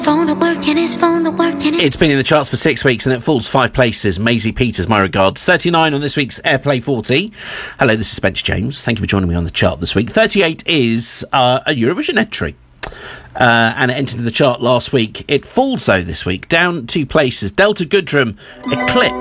It's been in the charts for 6 weeks and it falls 5 places. Maisie Peters, My Regards. 39 on this week's Airplay 40. Hello, this is Spencer James. Thank you for joining me on the chart this week. 38 is a Eurovision entry. And it entered the chart last week. It falls, though, this week. Down 2 places. Delta Goodrem, Eclipse.